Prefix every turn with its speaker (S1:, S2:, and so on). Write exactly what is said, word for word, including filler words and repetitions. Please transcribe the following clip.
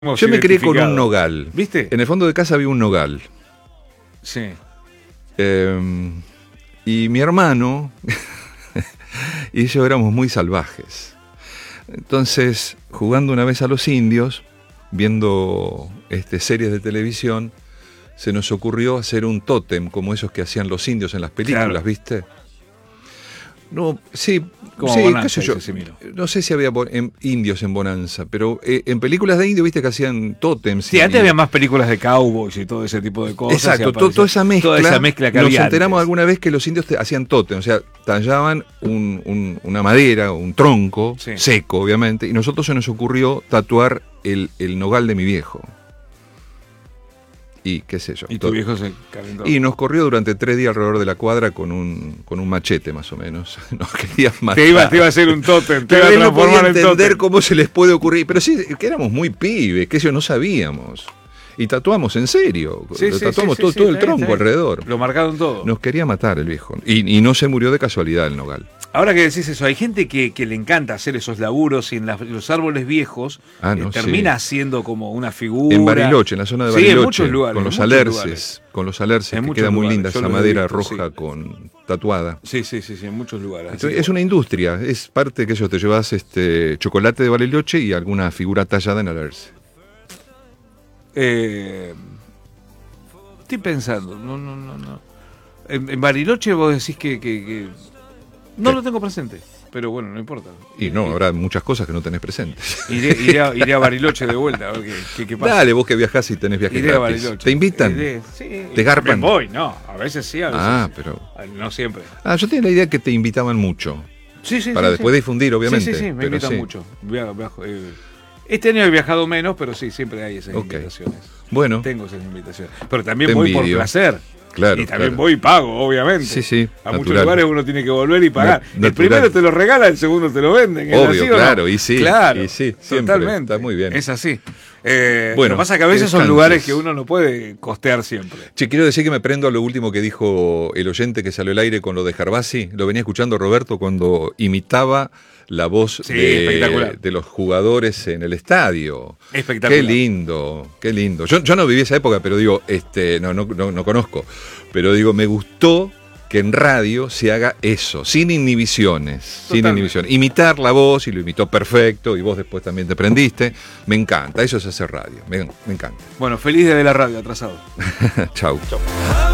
S1: Yo me crié con un nogal.
S2: ¿Viste?
S1: En el fondo de casa había un nogal.
S2: Sí.
S1: Eh, y mi hermano y yo éramos muy salvajes. Entonces, jugando una vez a los indios, viendo este, series de televisión, se nos ocurrió hacer un tótem como esos que hacían los indios en las películas, claro. ¿Viste? No, sí,
S2: como
S1: sí,
S2: Bonanza,
S1: qué sé yo. No sé si había en, indios en Bonanza, pero eh, en películas de indios, viste que hacían tótems.
S2: Sí, y, antes había más películas de cowboys y todo ese tipo de cosas.
S1: Exacto, to, toda esa mezcla.
S2: Toda esa mezcla que
S1: nos
S2: había
S1: enteramos
S2: antes.
S1: alguna vez que los indios te, hacían tótem, o sea, tallaban un, un, una madera, un tronco, sí. seco, obviamente, y nosotros se nos ocurrió tatuar el, el nogal de mi viejo. Y qué sé yo.
S2: Y tu todo. Viejo se calentó.
S1: Y nos corrió durante tres días alrededor de la cuadra con un, con un machete, más o menos. Nos querían matar.
S2: Te iba, te iba a hacer un tótem, te
S1: iba a
S2: transformar en
S1: tótem. Entender cómo se les puede ocurrir. Pero sí, que éramos muy pibes, que eso no sabíamos. Y tatuamos en serio.
S2: Sí, sí,
S1: tatuamos
S2: sí,
S1: todo,
S2: sí,
S1: todo
S2: sí,
S1: el tronco sí, alrededor.
S2: Lo marcaron todo.
S1: Nos quería matar el viejo. Y, y no se murió de casualidad el nogal.
S2: Ahora que decís eso, hay gente que, que le encanta hacer esos laburos y en las, los árboles viejos
S1: ah, no,
S2: eh, termina
S1: sí.
S2: siendo como una figura.
S1: En Bariloche, en la zona de Bariloche,
S2: sí, en muchos lugares,
S1: con los
S2: en
S1: alerces,
S2: lugares.
S1: con los alerces,
S2: en
S1: que queda muy
S2: lugares.
S1: linda
S2: Yo
S1: esa madera
S2: visto,
S1: roja
S2: sí.
S1: con tatuada.
S2: Sí, sí, sí, sí, en muchos lugares.
S1: Entonces, es una industria, es parte que eso, te llevas este chocolate de Bariloche y alguna figura tallada en alerce.
S2: Eh, estoy pensando, no, no, no, no. En, en Bariloche vos decís que, que, que... no ¿Qué? Lo tengo presente. Pero bueno, no importa.
S1: Y no, habrá muchas cosas que no tenés presentes.
S2: Iré, iré, a, iré a Bariloche de vuelta, a ver qué, qué, qué pasa.
S1: Dale, vos que viajás y tenés viajes
S2: iré
S1: gratis.
S2: A Bariloche.
S1: ¿Te invitan?
S2: Iré, sí.
S1: ¿Te garpan?
S2: Me voy, no, a veces sí, a veces
S1: Ah,
S2: sí.
S1: pero...
S2: No siempre.
S1: Ah, yo tenía la idea que te invitaban mucho.
S2: Sí, sí,
S1: Para
S2: sí,
S1: después
S2: sí.
S1: difundir, obviamente.
S2: Sí, sí, sí, me
S1: pero
S2: invitan
S1: sí.
S2: mucho. Viajo, viajo, eh. Este año he viajado menos, pero sí, siempre hay esas okay. invitaciones.
S1: Bueno.
S2: Tengo esas invitaciones. Pero también voy por placer.
S1: Claro,
S2: y también
S1: claro.
S2: voy y pago, obviamente.
S1: Sí, sí.
S2: A
S1: natural.
S2: Muchos lugares uno tiene que volver y pagar.
S1: Na-
S2: el primero te lo regala, el segundo te lo venden.
S1: Obvio,
S2: así,
S1: claro,
S2: ¿o no?
S1: y sí.
S2: Claro,
S1: y sí, siempre.
S2: totalmente.
S1: Está muy bien.
S2: Es así. Eh,
S1: bueno,
S2: lo que pasa es que a veces son lugares que uno no puede costear siempre.
S1: Che, quiero decir que me prendo a lo último que dijo el oyente que salió al aire con lo de Gervasi. Lo venía escuchando Roberto cuando imitaba la voz
S2: sí,
S1: de, de los jugadores en el estadio.
S2: Espectacular.
S1: Qué lindo, qué lindo. Yo, yo no viví esa época, pero digo, este, no, no, no, no conozco. Pero digo, me gustó que en radio se haga eso, sin inhibiciones. Totalmente. Sin inhibiciones. Imitar la voz, y lo imitó perfecto, y vos después también te prendiste. Me encanta, eso es hacer radio. Me, me encanta.
S2: Bueno, feliz de ver la radio, atrasado.
S1: Chau. Chau.